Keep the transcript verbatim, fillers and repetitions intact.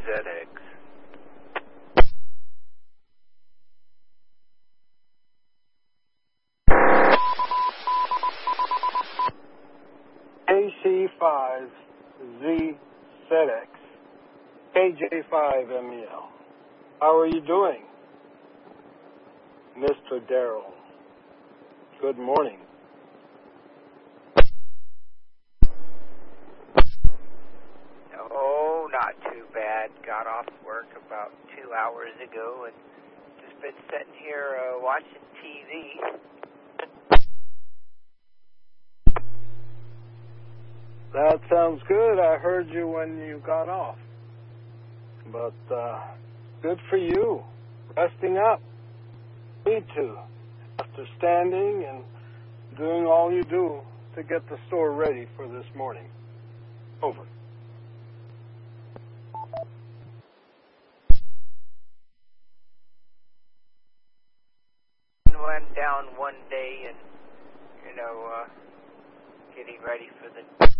Z X. K C five Z Z X. K J five M E L. How are you doing, Mister Darrell? Good morning. Oh, not too bad. Got off work about two hours ago and just been sitting here uh, watching T V. That sounds good. I heard you when you got off. But, uh, good for you. Resting up. Me too. After standing and doing all you do to get the store ready for this morning. Over. Went down one day and, you know, uh, getting ready for the